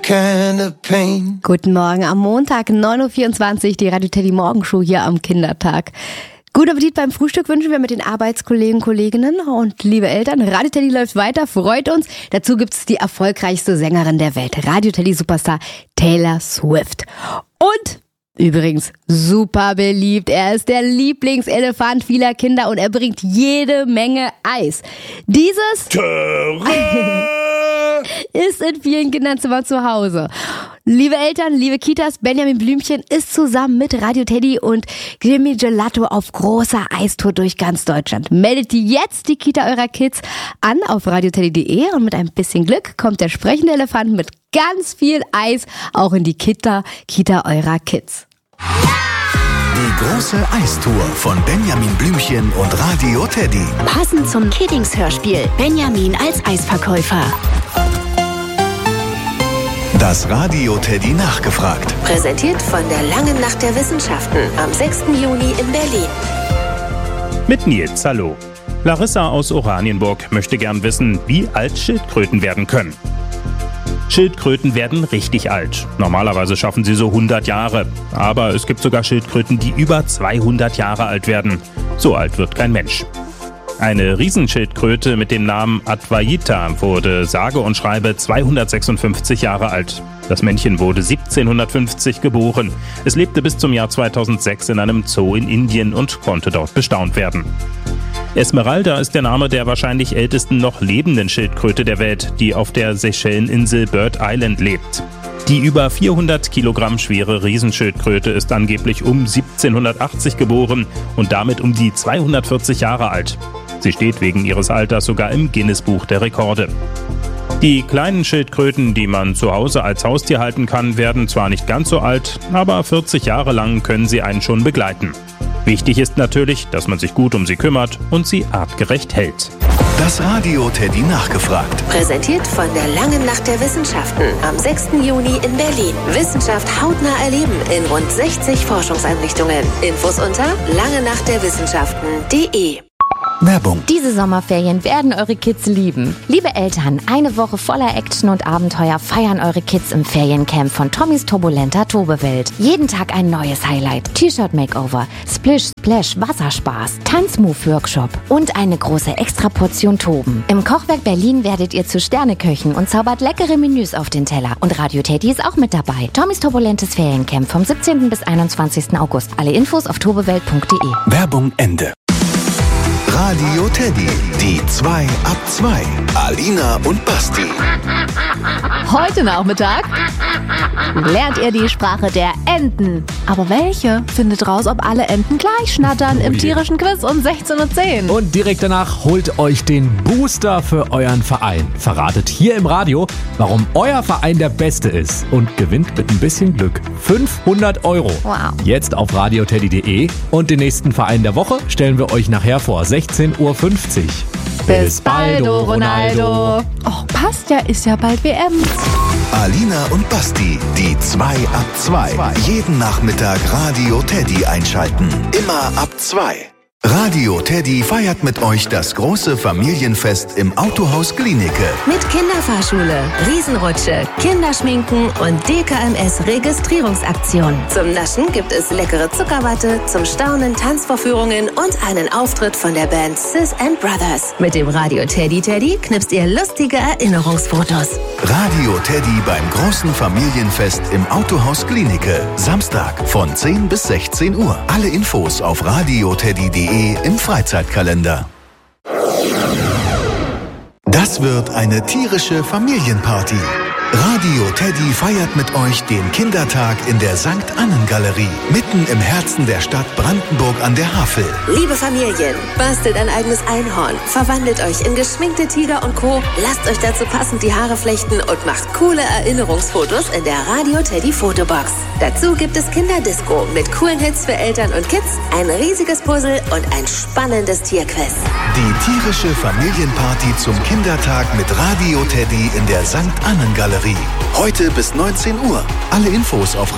kind of pain. Guten Morgen am Montag, 9.24 Uhr, die Radio Teddy Morgenshow hier am Kindertag. Guten Appetit beim Frühstück wünschen wir mit den Arbeitskollegen und Kolleginnen. Und liebe Eltern, Radio Teddy läuft weiter, freut uns. Dazu gibt's die erfolgreichste Sängerin der Welt, Radio Teddy Superstar Taylor Swift. Und übrigens super beliebt. Er ist der Lieblingselefant vieler Kinder und er bringt jede Menge Eis. Dieses ist in vielen Kinderzimmern zu Hause. Liebe Eltern, liebe Kitas, Benjamin Blümchen ist zusammen mit Radio Teddy und Gimme Gelato auf großer Eistour durch ganz Deutschland. Meldet jetzt die Kita eurer Kids an auf radioteddy.de und mit ein bisschen Glück kommt der sprechende Elefant mit ganz viel Eis auch in die Kita eurer Kids. Die große Eistour von Benjamin Blümchen und Radio Teddy. Passend zum Kiddings-Hörspiel Benjamin als Eisverkäufer. Das Radio Teddy nachgefragt. Präsentiert von der Langen Nacht der Wissenschaften am 6. Juni in Berlin. Mit Nils, hallo. Larissa aus Oranienburg möchte gern wissen, wie alt Schildkröten werden können. Schildkröten werden richtig alt. Normalerweise schaffen sie so 100 Jahre. Aber es gibt sogar Schildkröten, die über 200 Jahre alt werden. So alt wird kein Mensch. Eine Riesenschildkröte mit dem Namen Adwaita wurde sage und schreibe 256 Jahre alt. Das Männchen wurde 1750 geboren. Es lebte bis zum Jahr 2006 in einem Zoo in Indien und konnte dort bestaunt werden. Esmeralda ist der Name der wahrscheinlich ältesten noch lebenden Schildkröte der Welt, die auf der Seychelleninsel Bird Island lebt. Die über 400 Kilogramm schwere Riesenschildkröte ist angeblich um 1780 geboren und damit um die 240 Jahre alt. Sie steht wegen ihres Alters sogar im Guinness-Buch der Rekorde. Die kleinen Schildkröten, die man zu Hause als Haustier halten kann, werden zwar nicht ganz so alt, aber 40 Jahre lang können sie einen schon begleiten. Wichtig ist natürlich, dass man sich gut um sie kümmert und sie artgerecht hält. Das Radio Teddy nachgefragt. Präsentiert von der Langen Nacht der Wissenschaften am 6. Juni in Berlin. Wissenschaft hautnah erleben in rund 60 Forschungseinrichtungen. Infos unter langenachtderwissenschaften.de. Werbung. Diese Sommerferien werden eure Kids lieben. Liebe Eltern, eine Woche voller Action und Abenteuer feiern eure Kids im Feriencamp von Tommys turbulenter Tobewelt. Jeden Tag ein neues Highlight. T-Shirt-Makeover, Splish, Splash, Wasserspaß, Tanzmove-Workshop und eine große Extraportion Toben. Im Kochwerk Berlin werdet ihr zu Sterneköchen und zaubert leckere Menüs auf den Teller. Und Radio Teddy ist auch mit dabei. Tommys turbulentes Feriencamp vom 17. bis 21. August. Alle Infos auf tobewelt.de. Werbung Ende. Radio Teddy, die 2 ab 2. Alina und Basti. Heute Nachmittag lernt ihr die Sprache der Enten. Aber welche? Findet raus, ob alle Enten gleich schnattern im tierischen Quiz um 16:10 Uhr. Und direkt danach holt euch den Booster für euren Verein. Verratet hier im Radio, warum euer Verein der beste ist. Und gewinnt mit ein bisschen Glück 500 €. Wow. Jetzt auf radioteddy.de. Und den nächsten Verein der Woche stellen wir euch nachher vor 16:50 Uhr. Bis baldo, Ronaldo. Oh, passt ja, ist ja bald WM. Alina und Basti, die 2 ab 2. Jeden Nachmittag Radio Teddy einschalten. Immer ab 2. Radio Teddy feiert mit euch das große Familienfest im Autohaus Glienicke. Mit Kinderfahrschule, Riesenrutsche, Kinderschminken und DKMS-Registrierungsaktion. Zum Naschen gibt es leckere Zuckerwatte, zum Staunen Tanzvorführungen und einen Auftritt von der Band Sis and Brothers. Mit dem Radio Teddy knipst ihr lustige Erinnerungsfotos. Radio Teddy beim großen Familienfest im Autohaus Glienicke. Samstag von 10 bis 16 Uhr. Alle Infos auf radioteddy.de im Freizeitkalender. Das wird eine tierische Familienparty. Radio Teddy feiert mit euch den Kindertag in der St. Annen-Galerie, mitten im Herzen der Stadt Brandenburg an der Havel. Liebe Familien, bastelt ein eigenes Einhorn, verwandelt euch in geschminkte Tiger und Co., lasst euch dazu passend die Haare flechten und macht coole Erinnerungsfotos in der Radio Teddy Fotobox. Dazu gibt es Kinderdisco mit coolen Hits für Eltern und Kids, ein riesiges Puzzle und ein spannendes Tierquiz. Die tierische Familienparty zum Kindertag mit Radio Teddy in der St. Annen-Galerie. Heute bis 19 Uhr. Alle Infos auf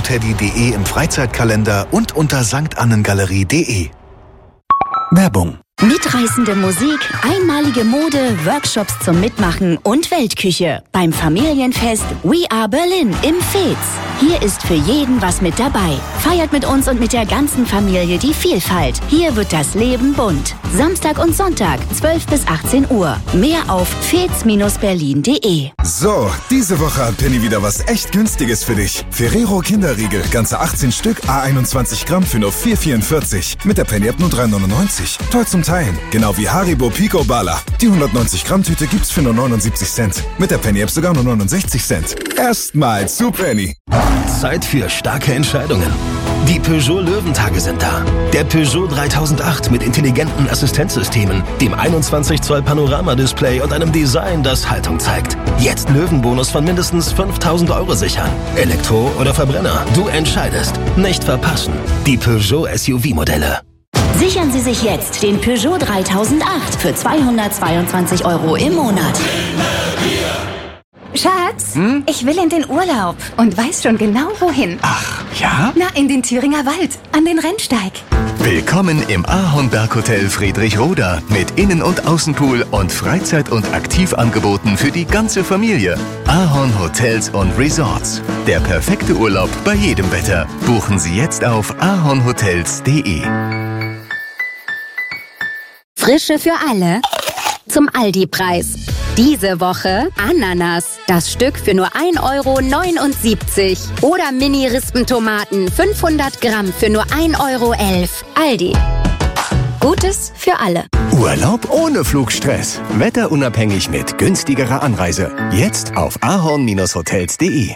radioteddy.de im Freizeitkalender und unter stannengalerie.de. Werbung. Mitreißende Musik, einmalige Mode, Workshops zum Mitmachen und Weltküche. Beim Familienfest We Are Berlin im Fez. Hier ist für jeden was mit dabei. Feiert mit uns und mit der ganzen Familie die Vielfalt. Hier wird das Leben bunt. Samstag und Sonntag, 12 bis 18 Uhr. Mehr auf fez-berlin.de. So, diese Woche hat Penny wieder was echt Günstiges für dich. Ferrero Kinderriegel, ganze 18 Stück, A21 Gramm für nur 4,44. Mit der Penny-App nur 3,99. Toll zum Teilen. Genau wie Haribo Pico Bala. Die 190 Gramm Tüte gibt's für nur 79 Cent. Mit der Penny-App sogar nur 69 Cent. Erstmal zu Penny. Zeit für starke Entscheidungen. Die Peugeot Löwentage sind da. Der Peugeot 3008 mit intelligenten Assistenzsystemen, dem 21 Zoll Panoramadisplay und einem Design, das Haltung zeigt. Jetzt Löwenbonus von mindestens 5.000 € sichern. Elektro oder Verbrenner, du entscheidest. Nicht verpassen. Die Peugeot SUV-Modelle. Sichern Sie sich jetzt den Peugeot 3008 für 222 € im Monat. Schatz, ich will in den Urlaub und weiß schon genau wohin. Ach, ja? Na, in den Thüringer Wald, an den Rennsteig. Willkommen im Ahornberg-Hotel Friedrichroda mit Innen- und Außenpool und Freizeit- und Aktivangeboten für die ganze Familie. Ahorn Hotels und Resorts. Der perfekte Urlaub bei jedem Wetter. Buchen Sie jetzt auf ahornhotels.de. Frische für alle zum Aldi-Preis. Diese Woche Ananas, das Stück für nur 1,79 € oder Mini-Rispentomaten 500 Gramm für nur 1,11 €. Aldi. Gutes für alle. Urlaub ohne Flugstress. Wetterunabhängig mit günstigerer Anreise. Jetzt auf ahorn-hotels.de.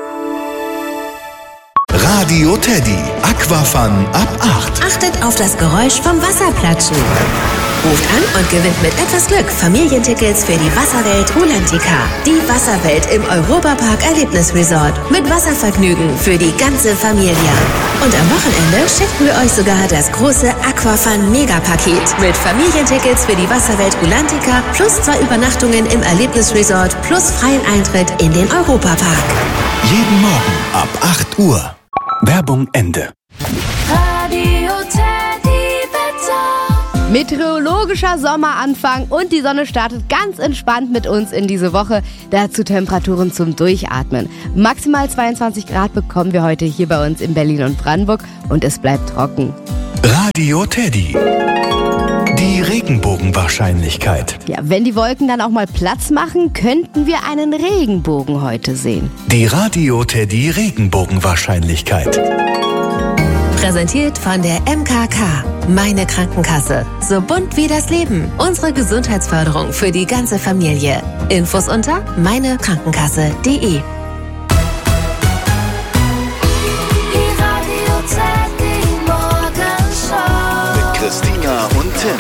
Radio Teddy. Aquafun ab 8. Achtet auf das Geräusch vom Wasserplatschen. Ruft an und gewinnt mit etwas Glück Familientickets für die Wasserwelt Rulantica. Die Wasserwelt im Europapark Erlebnisresort. Mit Wasservergnügen für die ganze Familie. Und am Wochenende schicken wir euch sogar das große Aquafun Megapaket. Mit Familientickets für die Wasserwelt Rulantica plus 2 Übernachtungen im Erlebnisresort plus freien Eintritt in den Europapark. Jeden Morgen ab 8 Uhr. Werbung Ende. Radio Teddy Wetter. Meteorologischer Sommeranfang und die Sonne startet ganz entspannt mit uns in diese Woche. Dazu Temperaturen zum Durchatmen. Maximal 22 Grad bekommen wir heute hier bei uns in Berlin und Brandenburg und es bleibt trocken. Radio Teddy. Die Regenbogenwahrscheinlichkeit. Ja, wenn die Wolken dann auch mal Platz machen, könnten wir einen Regenbogen heute sehen. Die Radio Teddy Regenbogenwahrscheinlichkeit. Präsentiert von der MKK. Meine Krankenkasse. So bunt wie das Leben. Unsere Gesundheitsförderung für die ganze Familie. Infos unter meinekrankenkasse.de. Christina und Tim.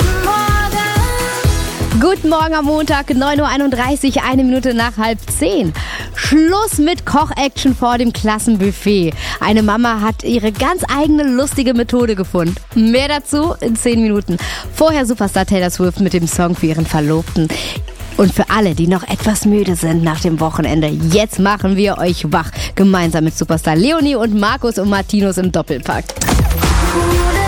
Guten Morgen am Montag, 9:31 Uhr, 1 Minute nach 9:30. Schluss mit Koch-Action vor dem Klassenbuffet. Eine Mama hat ihre ganz eigene lustige Methode gefunden. Mehr dazu in 10 Minuten. Vorher Superstar Taylor Swift mit dem Song für ihren Verlobten. Und für alle, die noch etwas müde sind nach dem Wochenende, jetzt machen wir euch wach. Gemeinsam mit Superstar Leonie und Markus und Martinus im Doppelpack.